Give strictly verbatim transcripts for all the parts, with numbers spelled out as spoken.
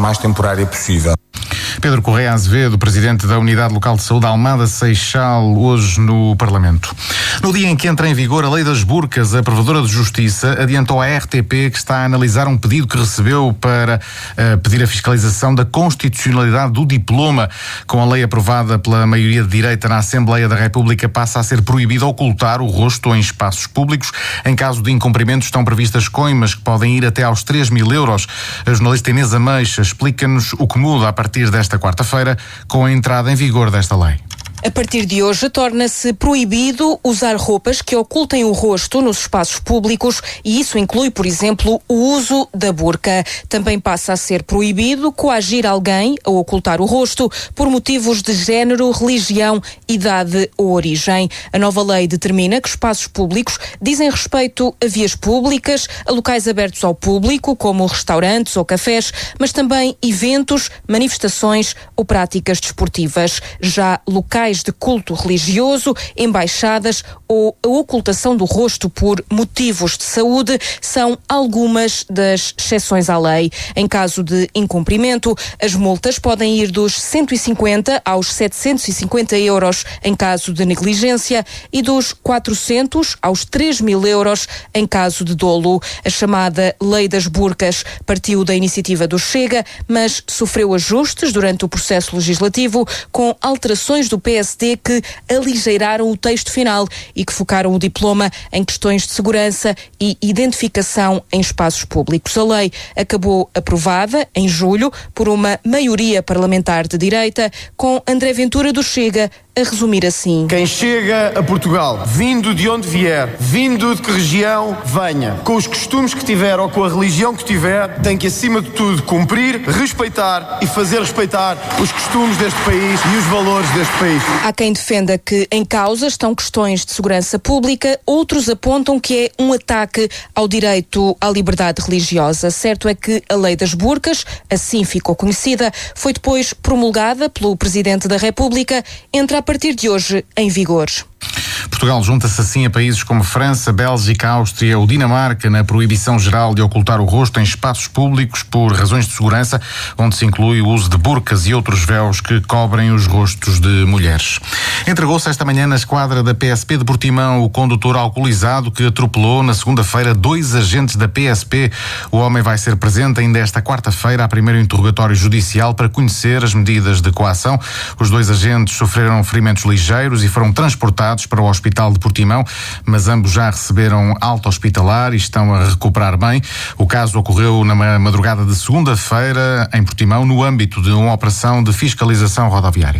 mais temporária possível. Pedro Correia Azevedo, presidente da Unidade Local de Saúde Almada Seixal, hoje no Parlamento. No dia em que entra em vigor a Lei das Burcas, a Provedora de Justiça adiantou à R T P que está a analisar um pedido que recebeu para uh, pedir a fiscalização da constitucionalidade do diploma. Com a lei aprovada pela maioria de direita na Assembleia da República, passa a ser proibido ocultar o rosto em espaços públicos. Em caso de incumprimento, estão previstas coimas que podem ir até aos três mil euros. A jornalista Inês Ameixa explica-nos o que muda a partir desta quarta-feira com a entrada em vigor desta lei. A partir de hoje, torna-se proibido usar roupas que ocultem o rosto nos espaços públicos e isso inclui, por exemplo, o uso da burca. Também passa a ser proibido coagir alguém a ocultar o rosto por motivos de género, religião, idade ou origem. A nova lei determina que espaços públicos dizem respeito a vias públicas, a locais abertos ao público, como restaurantes ou cafés, mas também eventos, manifestações ou práticas desportivas. Já locais de culto religioso, embaixadas ou a ocultação do rosto por motivos de saúde são algumas das exceções à lei. Em caso de incumprimento, as multas podem ir dos cento e cinquenta aos setecentos e cinquenta euros em caso de negligência e dos quatrocentos aos três mil euros em caso de dolo. A chamada Lei das Burcas partiu da iniciativa do Chega, mas sofreu ajustes durante o processo legislativo com alterações do P S D que aligeiraram o texto final e que focaram o diploma em questões de segurança e identificação em espaços públicos. A lei acabou aprovada em julho por uma maioria parlamentar de direita, com André Ventura do Chega a resumir assim: quem chega a Portugal, vindo de onde vier, vindo de que região venha, com os costumes que tiver ou com a religião que tiver, tem que, acima de tudo, cumprir, respeitar e fazer respeitar os costumes deste país e os valores deste país. Há quem defenda que em causa estão questões de segurança pública, outros apontam que é um ataque ao direito à liberdade religiosa. Certo é que a Lei das Burcas, assim ficou conhecida, foi depois promulgada pelo Presidente da República, entra a partir de hoje em vigor. Portugal junta-se assim a países como França, Bélgica, Áustria ou Dinamarca na proibição geral de ocultar o rosto em espaços públicos por razões de segurança, onde se inclui o uso de burcas e outros véus que cobrem os rostos de mulheres. Entregou-se esta manhã na esquadra da P S P de Portimão o condutor alcoolizado que atropelou na segunda-feira dois agentes da P S P. O homem vai ser presente ainda esta quarta-feira a primeiro interrogatório judicial para conhecer as medidas de coação. Os dois agentes sofreram ferimentos ligeiros e foram transportados para o Hospital de Portimão, mas ambos já receberam alta hospitalar e estão a recuperar bem. O caso ocorreu na madrugada de segunda-feira em Portimão, no âmbito de uma operação de fiscalização rodoviária.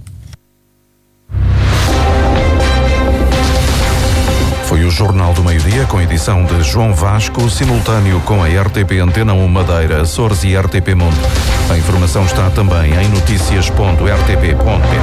Foi o Jornal do Meio-Dia, com edição de João Vasco, simultâneo com a R T P Antena um Madeira, Açores e R T P Mundo. A informação está também em notícias ponto r t p ponto p t.